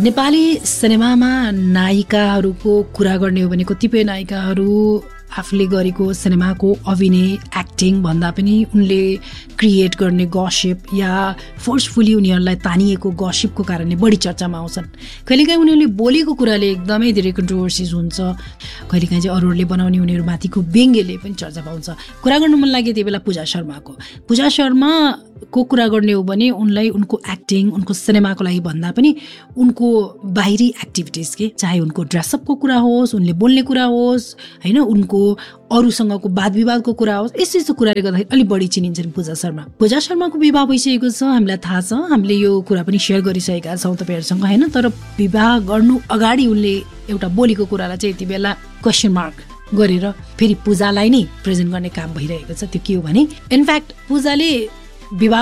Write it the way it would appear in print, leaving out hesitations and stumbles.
नेपाली सिनेमामा नायिकाहरूको कुरा गर्ने हो भने कतिपय नायिकाहरू आफूले गरेको सिनेमाको अभिनय एक्टिङ भन्दा पनि उनले क्रिएट गर्ने गसिप या फोर्सफुली उनीहरूलाई तानिएको गसिपको कारणले बढी चर्चामा आउँछन्। कहिलेकाहीँ उनीहरूले बोलेको कुराले एकदमै धेरै कन्ट्रोभर्सिज हुन्छ, कहिलेकाहीँ चाहिँ अरूहरूले बनाउने उनीहरूमाथिको व्यङ्ग्यले पनि चर्चा पाउँछ। कुरा गर्नु मन लाग्यो त्यही बेला पूजा शर्माको। पूजा शर्माको कुरा गर्ने हो भने उनलाई उनको एक्टिङ, उनको सिनेमाको लागि भन्दा पनि उनको बाहिरी एक्टिभिटिज के, चाहे उनको ड्रेसअपको कुरा होस्, उनले बोल्ने कुरा होस्, होइन, उनको अरूसँगको वाद विवादको कुरा होस्, यस्तो कुराले गर्दाखेरि अलिक बढी चिनिन्छन् पूजा शर्मा। पूजा शर्माको विवाह भइसकेको छ, हामीलाई थाहा छ, हामीले यो कुरा पनि सेयर गरिसकेका छौँ तपाईँहरूसँग, होइन। तर विवाह गर्नु अगाडि उनले एउटा बोलेको कुरालाई चाहिँ यति बेला क्वेसन मार्क गरेर फेरि पूजालाई नै प्रेजेन्ट गर्ने काम भइरहेको छ। त्यो के हो भने इनफ्याक्ट पूजाले विवाह